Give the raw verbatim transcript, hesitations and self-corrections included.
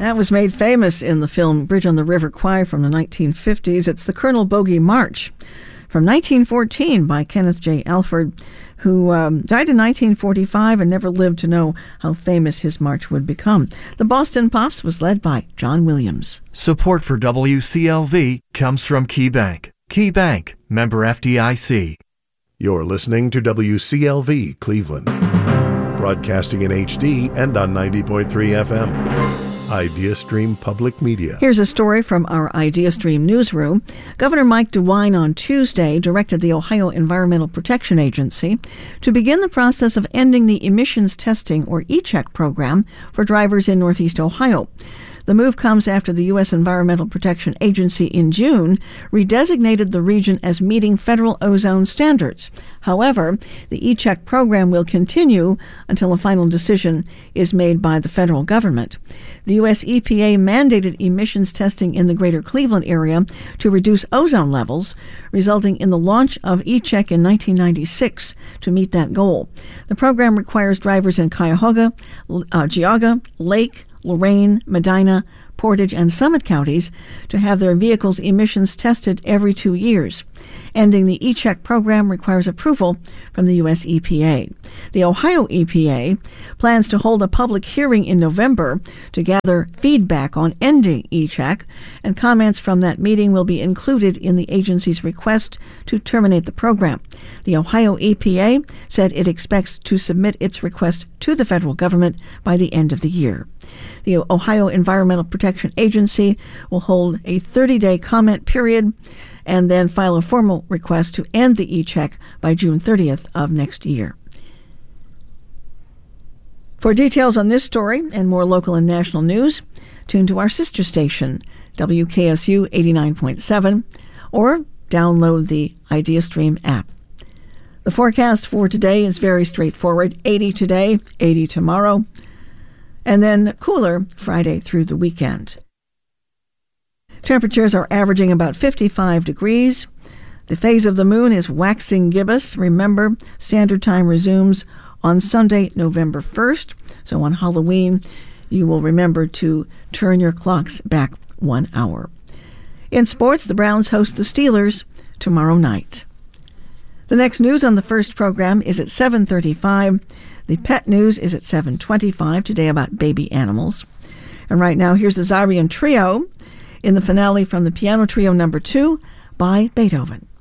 That was made famous in the film Bridge on the River Kwai from the nineteen fifties. It's the Colonel Bogey March from nineteen fourteen by Kenneth J. Alford, who um, died in nineteen forty-five and never lived to know how famous his march would become. The Boston Pops was led by John Williams. Support for W C L V comes from KeyBank. KeyBank, member F D I C. You're listening to W C L V Cleveland, broadcasting in H D and on ninety point three F M. IdeaStream Public Media. Here's a story from our IdeaStream newsroom. Governor Mike DeWine on Tuesday directed the Ohio Environmental Protection Agency to begin the process of ending the emissions testing, or E-Check program, for drivers in Northeast Ohio. The move comes after the U S Environmental Protection Agency in June redesignated the region as meeting federal ozone standards. However, the E-Check program will continue until a final decision is made by the federal government. The U S E P A mandated emissions testing in the greater Cleveland area to reduce ozone levels, resulting in the launch of E-Check in nineteen ninety-six to meet that goal. The program requires drivers in Cuyahoga, uh, Geauga, Lake, Lorain, Medina, Portage, and Summit counties to have their vehicles' emissions tested every two years. Ending the E-Check program requires approval from the U S E P A. The Ohio E P A plans to hold a public hearing in November to gather feedback on ending E-Check, and comments from that meeting will be included in the agency's request to terminate the program. The Ohio E P A said it expects to submit its request to the federal government by the end of the year. The Ohio Environmental Protection Agency will hold a thirty-day comment period and then file a formal request to end the E-Check by June thirtieth of next year. For details on this story and more local and national news, tune to our sister station, W K S U eighty-nine point seven, or download the IdeaStream app. The forecast for today is very straightforward. eighty today, eighty tomorrow, and then cooler Friday through the weekend. Temperatures are averaging about fifty-five degrees. The phase of the moon is waxing gibbous. Remember, standard time resumes on Sunday, November first. So on Halloween, you will remember to turn your clocks back one hour. In sports, the Browns host the Steelers tomorrow night. The next news on the first program is at seven thirty-five. The pet news is at seven twenty-five, today about baby animals. And right now, here's the Zyrian Trio in the finale from the Piano Trio number two by Beethoven.